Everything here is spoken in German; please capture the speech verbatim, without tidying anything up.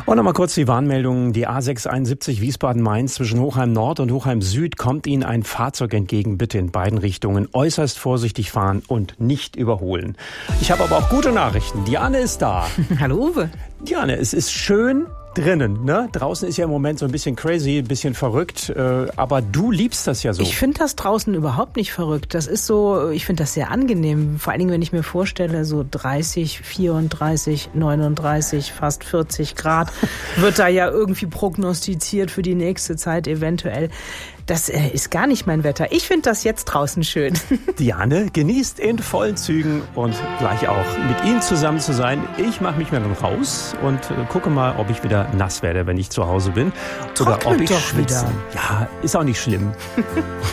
Und nochmal kurz die Warnmeldung. Die A sechs einundsiebzig Wiesbaden-Mainz zwischen Hochheim Nord und Hochheim Süd kommt Ihnen ein Fahrzeug entgegen. Bitte in beiden Richtungen äußerst vorsichtig fahren und nicht überholen. Ich habe aber auch gute Nachrichten. Diane ist da. Hallo Uwe. Diane, es ist schön drinnen, ne? Draußen ist ja im Moment so ein bisschen crazy, ein bisschen verrückt, äh, aber du liebst das ja so. Ich finde das draußen überhaupt nicht verrückt. Das ist so, ich finde das sehr angenehm. Vor allen Dingen, wenn ich mir vorstelle, so dreißig, vierunddreißig, neununddreißig, fast vierzig Grad wird da ja irgendwie prognostiziert für die nächste Zeit eventuell. Das äh, ist gar nicht mein Wetter. Ich finde das jetzt draußen schön. Diane genießt in vollen Zügen und gleich auch mit Ihnen zusammen zu sein. Ich mache mich mal dann raus und äh, gucke mal, ob ich wieder nass werde, wenn ich zu Hause bin. Trocknet oder ob ich doch schwitze. wieder. Ja, ist auch nicht schlimm.